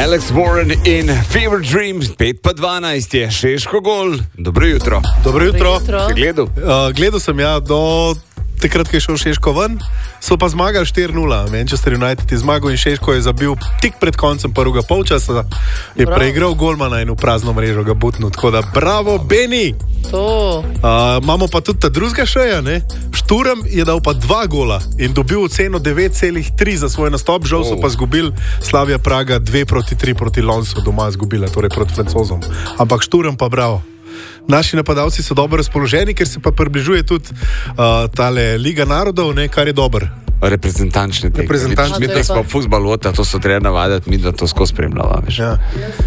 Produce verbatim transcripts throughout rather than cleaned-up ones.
Alex Warren in Fever Dreams, pet pa dvanajst je Šeško gol. Dobro jutro. Dobro jutro. Si gledal? Uh, gledal sem ja do takrat, ko je šel Šeško ven, so pa zmagali štiri nula. Manchester United je zmagal in Šeško je zabil tik pred koncem prvega polčasa. Je bravo. Preigral golmana in v prazno mrežo ga butnil. Tako da bravo, Beni! To. Uh, imamo pa tudi ta drugega šeja, ne? Šturm je dal pa dva gola in dobil oceno devet celih tri za svoj nastop. Žal so pa zgubili Slavia Praga dve proti tri proti Lonsu doma zgubila, torej proti Francozom. Ampak Šturm pa bravo. Naši napadalci so dobro razpoloženi, ker se pa približuje tudi uh, tale Liga narodov, ne, kar je dobro. Reprezentančne tekme. Reprezentančne Mi, mi smo v futbalu, to so treba navaditi, mi da to skozi spremljava. Ja.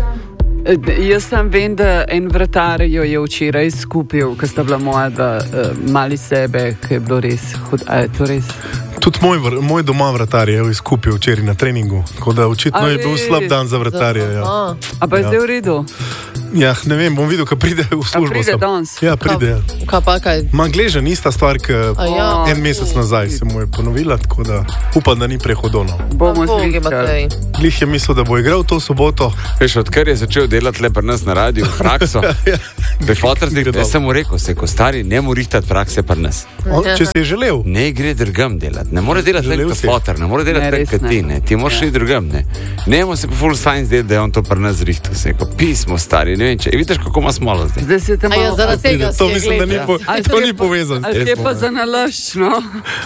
Jaz sem vem, da en vratar jo je včeraj skupil, ko sta bila moja dva uh, mali sebe, ki je bilo res hud. A je to res? Tudi moj, vr, moj doma vratar je izkupil včeraj na treningu, tako da očitno je bil slab dan za vratarje. Ja. A pa je Ja. zdaj v redu? Ja, ne vem, bom videl, ko pride v službo. pride sem. danes? Ja, pride. Kaj pa kaj? Ma gleža, nista stvar, ki ja. en mesec nazaj se mu je ponovila, tako da upam, da ni prehodovno. Bomo Bogi, zvišali. Matej. Glih je mislil, da bo igral to soboto. Veš, odkar je začel delati le pri nas na radiju, prakso, da je fotor, da sem mu rekel, se ko stari, ne mu rihtati prakse pri nas. On, če si je želel. Ne gre drugam delati, ne more delati Želel tako si. kot fotor, ne more delati Ne, tako res kot ne. ti, ne. Ti moraš iti drugam, ne. Ne mu se pa full science delati, da je on to pri nas zrihtal, se ko pismo stari, ne vem če. E, vidiš, kako ima smolo zdaj. Zdaj se tam A ja, zaradi tega si To je mislim, da ni, gledal. po, Ali to je ni pa- povezan. Ali je pa za nalašč, no?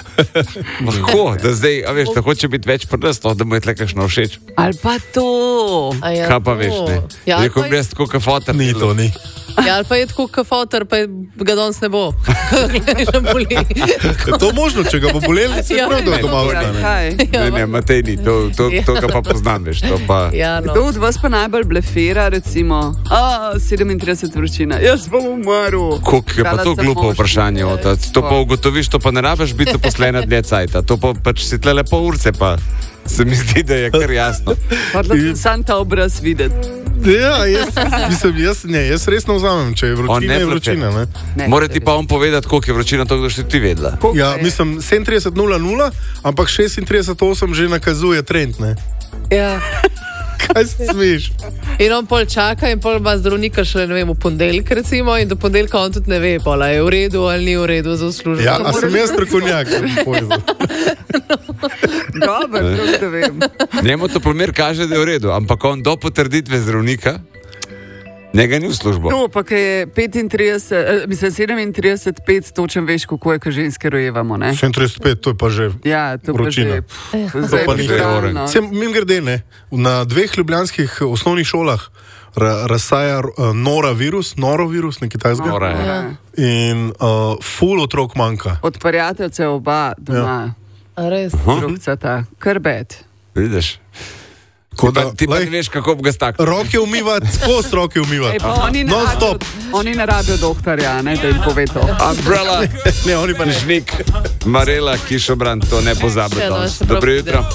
Lahko, da zdaj, a veš, da hoče biti več pri nas, no, da mu je tle kakšno všeč. Ali pa to? A ja, Kaj pa to. veš, ne. Ja, ali Rekel pa bi je- jaz tako, kot fotor. Ni to, ni. ja, ali pa je tako kafoter, pa je, ga danes ne bo. Gleža boli. Je to možno, če ga bo bolelo, se Ja, prav, da ne, doma to ostane. Kaj? Ne, ne, Matej ni, to, to, to ga pa poznam, veš, to pa... Ja, no. Kdo od vas pa najbolj blefira, recimo? A, sedemintrideset vročina, jaz bom umrl. Koliko je pa Hvala to za glupo mož. vprašanje, Ota. To pa ugotoviš, to pa ne rabiš biti zaposlena dlje cajta. To pa pač si tle lepo urce, pa se mi zdi, da je kar jasno. Hvala sem sam ta obraz videti. Ja, jaz, mislim, jaz, ne, jaz resno vzamem, če je On vročina, ne je plače. vročina. Ne? Ne, Mora ti pa on povedati, koliko je vročina, to, da si ti vedela. Koliko Ja, je? mislim, sedemintrideset nula nula, ampak šestintrideset osem že nakazuje trend, ne? Ja. Kaj se smeješ? In on pol čaka in pol ima zdravnika še, ne vem, v ponedeljek recimo in do ponedeljka on tudi ne ve, pol, a je v redu ali ni v redu za službo. Ja, a sem jaz strokovnjak, da bi povedal. Dobro, kako da vem. Njemu to primer kaže, da je v redu, ampak on do potrditve zdravnika njega ni v službo. No, pa ko je petintrideset, eh, mislim sedemintrideset, pet, točen veš, kako je, ko ženske rojevamo, ne? šestintrideset pet, to je pa že Ja, to pa vročina. že. pff, zdaj pa ni je realno. Sem mim grede, ne, na dveh ljubljanskih osnovnih šolah ra, razsaja uh, norovirus, norovirus, nekaj takega. Nora je. Ja. In uh, ful otrok manjka. Od prijateljcev oba doma, A res? drugcata, krbet. Vidiš? Tako Ti pa, da, ti pa lej, ne veš, kako bi ga staknil. roke umivati, skozi roke Ej, umivati. pa oni ne Non rabijo- stop. Oni ne rabijo doktorja, ne, da jim pove to. Umbrella, Ne, oni pa ne. žnik, Marela, Kišobran, to ne pozabi Še, no, danes. se prav Dobro pride. jutro.